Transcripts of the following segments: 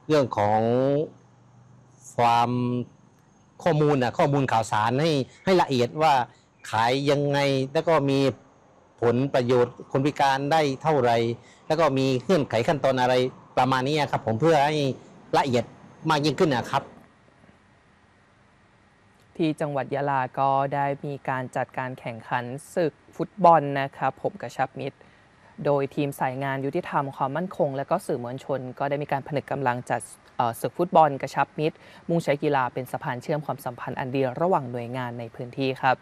เรื่องของความข้อมูลข่าวสารให้ละเอียดว่าขายยังไงแล้วก็มีผลประโยชน์คนพิการได้เท่าไหร่แล้วก็มีเงื่อนไขขั้นตอนอะไรประมาณนี้ครับผมเพื่อให้ละเอียดมากยิ่งขึ้นนะครับที่จังหวัดยะลาก็ได้มีการจัดการแข่งขันศึกฟุตบอลนะครับผมกระชับมิตรโดยทีมสายงานยุติธรรมความมั่นคงและก็สื่อมวลชนก็ได้มีการผนึกกำลังจัดศึกฟุตบอลกระชับมิตรมุ่งใช้กีฬาเป็นสะพานเชื่อมความสัมพันธ์อันดีระหว่างหน่วยงานในพื้นที่ครับ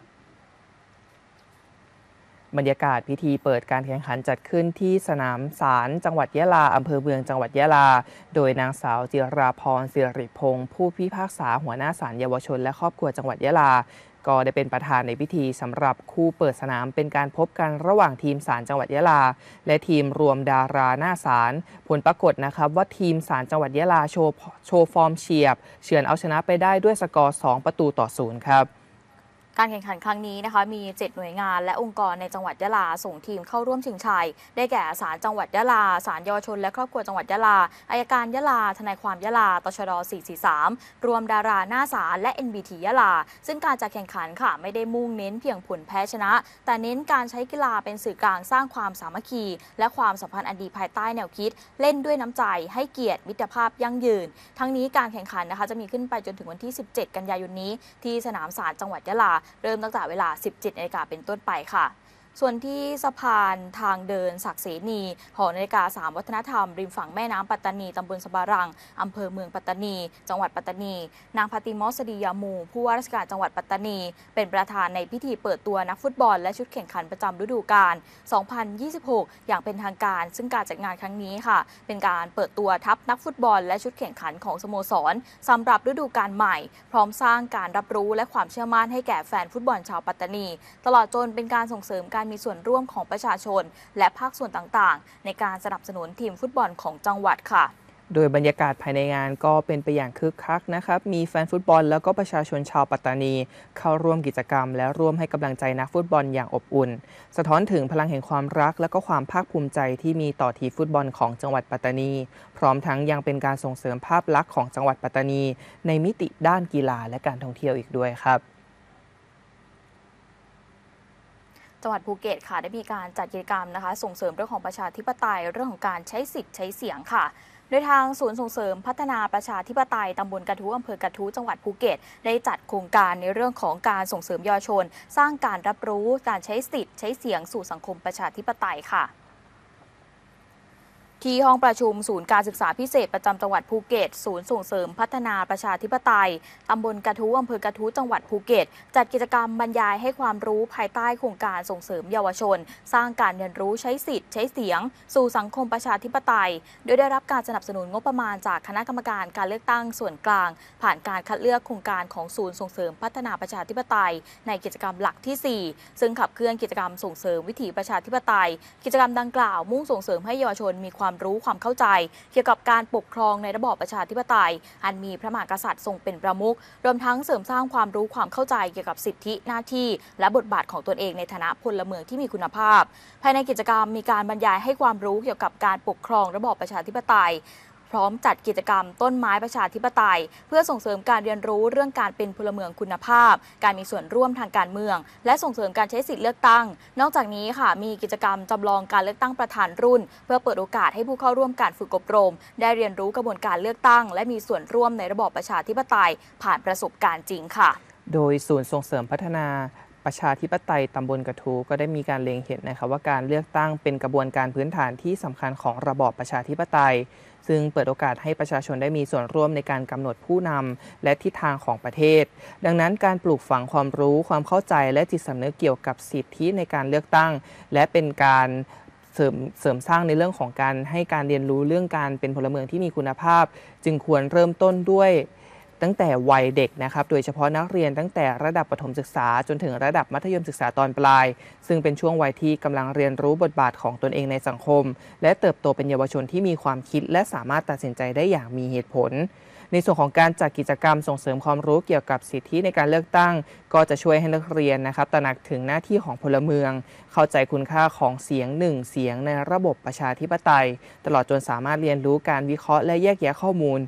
บรรยากาศพิธีเปิดการแข่งขันจัดขึ้นที่สนามศาลจังหวัดยะลาอำเภอเมืองจังหวัดยะลาโดยนางสาวจิราพรศิริพงศ์ผู้พิพากษาหัวหน้าศาลเยาวชนและครอบครัวจังหวัดยะลาก็ได้เป็นประธานในพิธีสำหรับคู่เปิดสนามเป็นการพบกันระหว่างทีมศาลจังหวัดยะลาและทีมรวมดาราหน้าศาลผลปรากฏนะครับว่าทีมศาลจังหวัดยะลาโชว์ฟอร์มเฉียบเฉือนเอาชนะไปได้ด้วยสกอร์2-0ครับการแข่งขันครั้งนี้นะคะมี7หน่วยงานและองค์กรในจังหวัดยะลาส่งทีมเข้าร่วมชิงชัยได้แก่ศาลจังหวัดยะลาศาลเยาวชนและครอบครัวจังหวัดยะลาอัยการยะลาทนายความยะลาตชด443รวมดาราหน้าศาลและ NBT ยะลาซึ่งการจัดแข่งขันค่ะไม่ได้มุ่งเน้นเพียงผลแพ้ชนะแต่เน้นการใช้กีฬาเป็นสื่อกลางสร้างความสามัคคีและความสัมพันธ์อันดีภายใต้แนวคิดเล่นด้วยน้ำใจให้เกียรติมิตรภาพยั่งยืนทั้งนี้การแข่งขันนะคะจะมีขึ้นไปจนถึงวันที่17กันยายนนี้ที่สนามศาลจังหวัดยะลาเริ่มตั้งแต่เวลา 17 นาฬิกาเป็นต้นไปค่ะส่วนที่สะพานทางเดินศักดิ์เสนีหอนาฬิกา3วัฒนธรรมริมฝั่งแม่น้ำปัตตานีตำบลสะบารังอำเภอเมืองปัตตานีจังหวัดปัตตานีนางพาติมอสดียามูผู้ว่าราชการจังหวัดปัตตานีเป็นประธานในพิธีเปิดตัวนักฟุตบอลและชุดแข่งขันประจำฤดูกาล 2026 อย่างเป็นทางการซึ่งการจัดงานครั้งนี้ค่ะเป็นการเปิดตัวทัพนักฟุตบอลและชุดแข่งขันของสโมสรสำหรับฤดูกาลใหม่พร้อมสร้างการรับรู้และความเชื่อมั่นให้แก่แฟนฟุตบอลชาวปัตตานีตลอดจนเป็นการส่งเสริมการมีส่วนร่วมของประชาชนและภาคส่วนต่างๆในการสนับสนุนทีมฟุตบอลของจังหวัดค่ะโดยบรรยากาศภายในงานก็เป็นไปอย่างคึกคักนะครับมีแฟนฟุตบอลแล้วก็ประชาชนชาวปัตตานีเข้าร่วมกิจกรรมและร่วมให้กำลังใจนักฟุตบอลอย่างอบอุ่นสะท้อนถึงพลังแห่งความรักและก็ความภาคภูมิใจที่มีต่อทีมฟุตบอลของจังหวัดปัตตานีพร้อมทั้งยังเป็นการส่งเสริมภาพลักษณ์ของจังหวัดปัตตานีในมิติด้านกีฬาและการท่องเที่ยวอีกด้วยครับจังหวัดภูเก็ตค่ะได้มีการจัดกิจกรรมนะคะส่งเสริมเรื่องของประชาธิปไตยเรื่องของการใช้สิทธิ์ใช้เสียงค่ะโดยทางศูนย์ส่งเสริมพัฒนาประชาธิปไตยตำบลกระทู้อำเภอกระทู้จังหวัดภูเก็ตได้จัดโครงการในเรื่องของการส่งเสริมเยาวชนสร้างการรับรู้การใช้สิทธิ์ใช้เสียงสู่สังคมประชาธิปไตยค่ะที่ห้องประชุมศูนย์การศึกษาพิเศษประจำจังหวัดภูเก็ตศูนย์ส่งเสริมพัฒนาประชาธิปไตยตำบลกระทู้อำเภอกระทู้จังหวัดภูเก็ตจัดกิจกรรมบรรยายให้ความรู้ภายใต้โครงการส่งเสริมเยาวชนสร้างการเรียนรู้ใช้สิทธิ์ใช้เสียงสู่สังคมประชาธิปไตยโดยได้รับการสนับสนุนงบประมาณจากคณะกรรมการการเลือกตั้งส่วนกลางผ่านการคัดเลือกโครงการของศูนย์ส่งเสริมพัฒนาประชาธิปไตยในกิจกรรมหลักที่4ซึ่งขับเคลื่อนกิจกรรมส่งเสริมวิถีประชาธิปไตยกิจกรรมดังกล่าวมุ่งส่งเสริมให้เยาวชนมีความรู้ความเข้าใจเกี่ยวกับการปกครองในระบอบประชาธิปไตยอันมีพระมหากษัตริย์ทรงเป็นประมุขรวมทั้งเสริมสร้างความรู้ความเข้าใจเกี่ยวกับสิทธิหน้าที่และบทบาทของตนเองในฐานะพลเมืองที่มีคุณภาพภายในกิจกรรมมีการบรรยายให้ความรู้เกี่ยวกับการปกครองระบอบประชาธิปไตยพร้อมจัดกิจกรรมต้นไม้ประชาธิปไตยเพื่อส่งเสริมการเรียนรู้เรื่องการเป็นพลเมืองคุณภาพการมีส่วนร่วมทางการเมืองและส่งเสริมการใช้สิทธิเลือกตั้งนอกจากนี้ค่ะมีกิจกรรมจำลองการเลือกตั้งประธานรุ่นเพื่อเปิดโอกาสให้ผู้เข้าร่วมการฝึกอบรมได้เรียนรู้กระบวนการเลือกตั้งและมีส่วนร่วมในระบอบประชาธิปไตยผ่านประสบการณ์จริงค่ะโดยศูนย์ส่งเสริมพัฒนาประชาธิปไตยตำบลกระทู้ก็ได้มีการเล็งเห็นนะคะว่าการเลือกตั้งเป็นกระบวนการพื้นฐานที่สำคัญของระบอบประชาธิปไตยซึ่งเปิดโอกาสให้ประชาชนได้มีส่วนร่วมในการกำหนดผู้นำและทิศทางของประเทศดังนั้นการปลูกฝังความรู้ความเข้าใจและจิตสำนึกเกี่ยวกับสิทธิในการเลือกตั้งและเป็นการเสริมสร้างในเรื่องของการให้การเรียนรู้เรื่องการเป็นพลเมืองที่มีคุณภาพจึงควรเริ่มต้นด้วยตั้งแต่วัยเด็กนะครับโดยเฉพาะนักเรียนตั้งแต่ระดับประถมศึกษาจนถึงระดับมัธยมศึกษาตอนปลายซึ่งเป็นช่วงวัยที่กำลังเรียนรู้บทบาทของตนเองในสังคมและเติบโตเป็นเยาวชนที่มีความคิดและสามารถตัดสินใจได้อย่างมีเหตุผลในส่วนของการจัดกิจกรรมส่งเสริมความรู้เกี่ยวกับสิทธิในการเลือกตั้งก็จะช่วยให้นักเรียนนะครับตระหนักถึงหน้าที่ของพลเมืองเข้าใจคุณค่าของเสียงหนึ่งเสียงในระบบประชาธิปไตยตลอดจนสามารถเรียนรู้การวิเคราะห์และแยกแยะข้อมูล